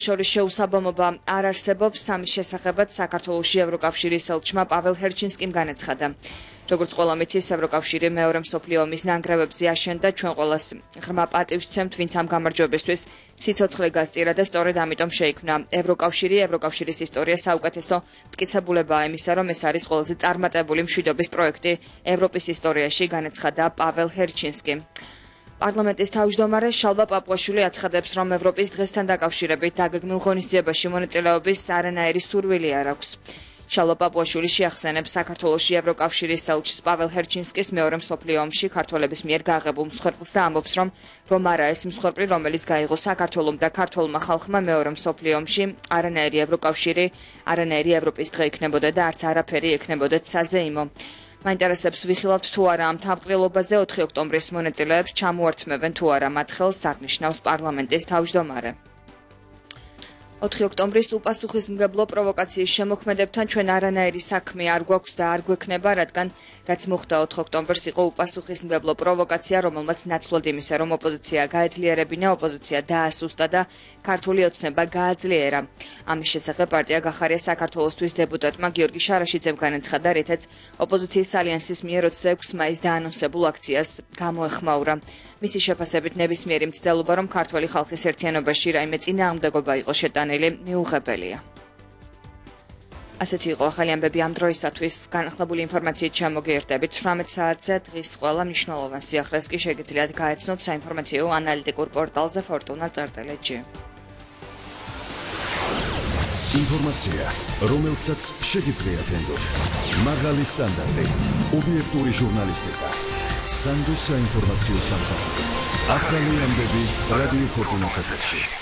შორის შეუსაბამობა არ არსებობს, ამის შესახებაც საქართველოში ევროკავშირის ელჩმა პაվել ჰერჩინსკიმ განაცხადა. Როგორც ყველა მიცის, ევროკავშირი მეორე მსოფლიო ომის ნანგრევებზე აშენდა, ჩვენ ყველას ღრმა პატივს ვცემთ, ვინც ამ გამარჯვებისთვის სიცოცხლე გასწირა და სწორედ ამიტომ შეიქმნა ევროკავშირი. ევროკავშირის ისტორია საუკეთესო მტკიცებულებაა იმისა, რომ ეს არის ყველაზე წარმატებული მშვიდობის პროექტი ევროპის ისტორიაში, განაცხადა პაվել ჰერჩინსკიმ. პარლამენტის თავმჯდომარე შალვა პაპუაშვილი აცხადებს, რომ ევროპის დღესთან დაკავშირებით დაგეგმილ ღონისძიებაში მონაწილეობის არანაირი სურვილი არ აქვს. შალვა პაპუაშვილი შეახსენებს საქართველოში ევროკავშირის ელჩს პაվել ჰერჩინსკის მეორე მსოფლიო ომში ქართველების მიერ გააღებულ მსხვერპლს და ამბობს, რომ არა ეს მსხვერპლი, რომელიც გაიღო საქართველომ და ქართველმა ხალხმა მეორე მსოფლიო ომში, არანაირი ევროკავშირი, არანაირი ევროპის დღე იქნებოდა და არც არაფერი ექნებოდა საზეიმო. მაინტერესებს ვიხილავთ თუ არა ამ თავმკვლელობაზე 4 ოქტომბრის მონაწილეებს ჩამოართმევენ თუ არა მათ ხელს, აღნიშნავს პარლამენტის თავმჯდომარე. 4 ოქტომბრის უპასუხისმგებლო პროვოკაციის შემოქმედებთან ჩვენ არანაირი საქმე არ გვაქვს და არ გვექნება, რადგან რაც მოხდა 4 ოქტომბერს იყო უპასუხისმგებლო პროვოკაცია, რომელმაც ნაცვლად იმისა, რომ ოპოზიცია გაეძლიერებინა, ოპოზიცია დაასუსტა და ქართული ოცნება გააძლიერა. ამის შესახებ პარტია გახარია საქართველოსთვის დეპუტატმა გიორგი შარაშიძემ განაცხადა, რითაც ოპოზიციის ალიანსის მიერ 26 მაისს დაანონსებულ აქციას გამოეხმაურა. მისი შეფასებით ნებისმიერი მცდელობა, რომ ქართველი ხალხის ერთიანობაში რაიმე წინააღმდეგობა იყო შეტანილი, მიუღებელია. ასეთი იყო ახალი ამბები ამ დროისათვის. განახლებული ინფორმაციით ჩამოგიერდებით 18 საათზე. დღის ყველა მნიშვნელოვან სიახლეს კი შეგიძლიათ გაეცნოთ საინფორმაციო ანალიტიკურ პორტალზე fortuna.lg. ინფორმაცია, რომელსაც შეგიძლიათ ენდოთ. მაღალი სტანდარტი, ობიექტური ჟურნალისტიკა. სანდო საინფორმაციო სამსახური. ახალი ამბები რადიო ფორტუნას ეთერში.